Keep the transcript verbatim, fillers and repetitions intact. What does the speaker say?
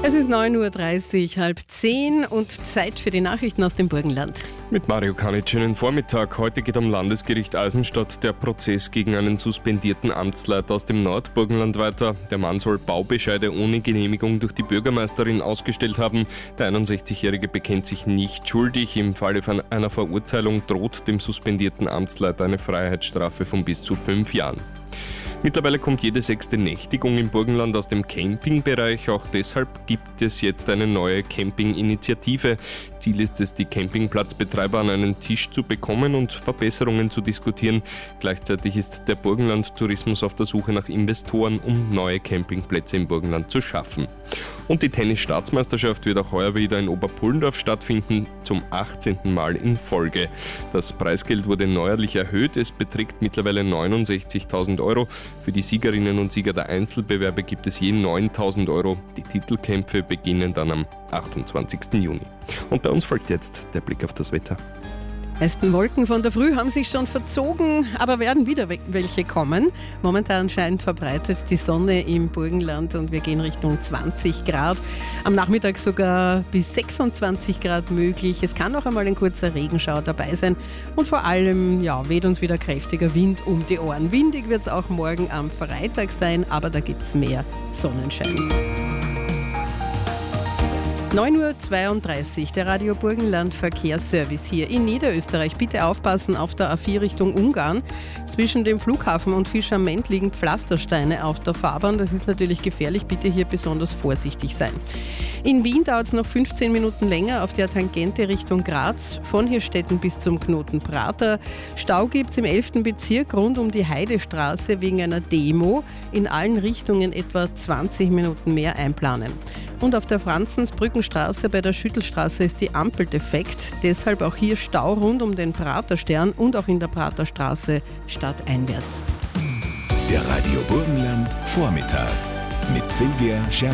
Es ist neun Uhr dreißig, halb zehn und Zeit für die Nachrichten aus dem Burgenland. Mit Mario Kanitsch, schönen Vormittag. Heute geht am Landesgericht Eisenstadt der Prozess gegen einen suspendierten Amtsleiter aus dem Nordburgenland weiter. Der Mann soll Baubescheide ohne Genehmigung durch die Bürgermeisterin ausgestellt haben. Der einundsechzigjährige bekennt sich nicht schuldig. Im Falle von einer Verurteilung droht dem suspendierten Amtsleiter eine Freiheitsstrafe von bis zu fünf Jahren. Mittlerweile kommt jede sechste Nächtigung im Burgenland aus dem Campingbereich. Auch deshalb gibt es jetzt eine neue Campinginitiative. Ziel ist es, die Campingplatzbetreiber an einen Tisch zu bekommen und Verbesserungen zu diskutieren. Gleichzeitig ist der Burgenland Tourismus auf der Suche nach Investoren, um neue Campingplätze im Burgenland zu schaffen. Und die Tennis-Staatsmeisterschaft wird auch heuer wieder in Oberpullendorf stattfinden, zum achtzehnten Mal in Folge. Das Preisgeld wurde neuerlich erhöht, es beträgt mittlerweile neunundsechzigtausend Euro. Für die Siegerinnen und Sieger der Einzelbewerbe gibt es je neuntausend Euro. Die Titelkämpfe beginnen dann am achtundzwanzigsten Juni. Und bei uns folgt jetzt der Blick auf das Wetter. Ersten Wolken von der Früh haben sich schon verzogen, aber werden wieder welche kommen. Momentan scheint verbreitet die Sonne im Burgenland und wir gehen Richtung zwanzig Grad. Am Nachmittag sogar bis sechsundzwanzig Grad möglich. Es kann auch einmal ein kurzer Regenschauer dabei sein und vor allem ja, weht uns wieder kräftiger Wind um die Ohren. Windig wird es auch morgen am Freitag sein, aber da gibt es mehr Sonnenschein. neun Uhr zweiunddreißig, der Radio Burgenland Verkehrsservice hier in Niederösterreich. Bitte aufpassen auf der A vier Richtung Ungarn. Zwischen dem Flughafen und Fischament liegen Pflastersteine auf der Fahrbahn. Das ist natürlich gefährlich. Bitte hier besonders vorsichtig sein. In Wien dauert es noch fünfzehn Minuten länger auf der Tangente Richtung Graz. Von Hirstetten bis zum Knoten Prater. Stau gibt es im elften Bezirk rund um die Heidestraße wegen einer Demo. In allen Richtungen etwa zwanzig Minuten mehr einplanen. Und auf der Franzensbrückenstraße bei der Schüttelstraße ist die Ampel defekt. Deshalb auch hier Stau rund um den Praterstern und auch in der Praterstraße stadteinwärts. Der Radio Burgenland Vormittag mit Silvia Scherl.